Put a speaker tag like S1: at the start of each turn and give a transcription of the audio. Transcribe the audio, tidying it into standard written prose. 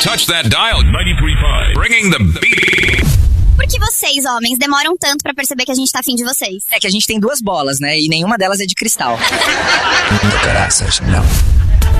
S1: touch that dial. 93.5. Bringing the beat.
S2: Por que vocês, homens, demoram tanto pra perceber que a gente tá afim de vocês?
S3: É que a gente tem duas bolas, né? E nenhuma delas é de cristal.
S4: Graças, não.